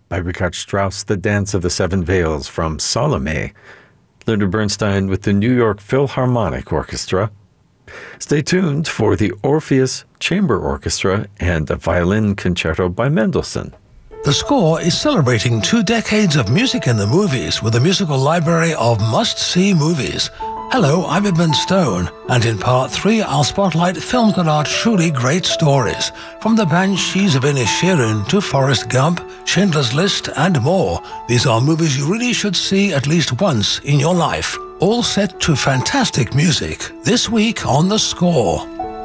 by Richard Strauss, The Dance of the Seven Veils from Salome, Leonard Bernstein with the New York Philharmonic Orchestra. Stay tuned for the Orpheus Chamber Orchestra and a violin concerto by Mendelssohn. The Score is celebrating 2 decades of music in the movies with a musical library of must-see movies. Hello, I'm Edmund Stone, and in Part 3 I'll spotlight films that are truly great stories. From The Banshees of Inisherin to Forrest Gump, Schindler's List, and more. These are movies you really should see at least once in your life. All set to fantastic music. This week on The Score.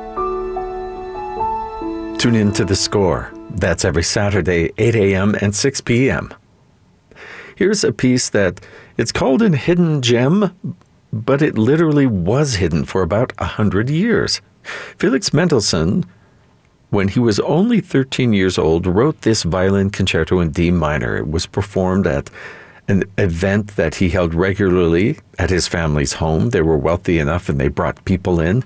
Tune in to The Score. That's every Saturday, 8 a.m. and 6 p.m. Here's a piece that it's called a hidden gem, but it literally was hidden for about 100 years. Felix Mendelssohn, when he was only 13 years old, wrote this violin concerto in D minor. It was performed at an event that he held regularly at his family's home. They were wealthy enough and they brought people in.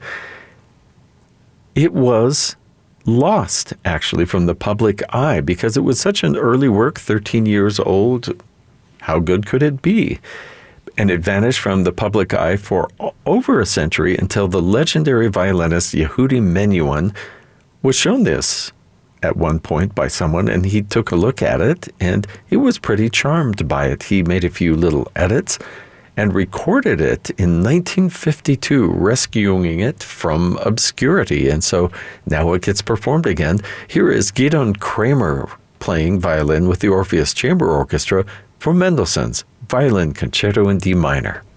It was lost, actually, from the public eye because it was such an early work, 13 years old. How good could it be? And it vanished from the public eye for over a century until the legendary violinist Yehudi Menuhin was shown this at one point by someone, and he took a look at it, and he was pretty charmed by it. He made a few little edits and recorded it in 1952, rescuing it from obscurity. And so now it gets performed again. Here is Gidon Kramer playing violin with the Orpheus Chamber Orchestra for Mendelssohn's Violin Concerto in D minor.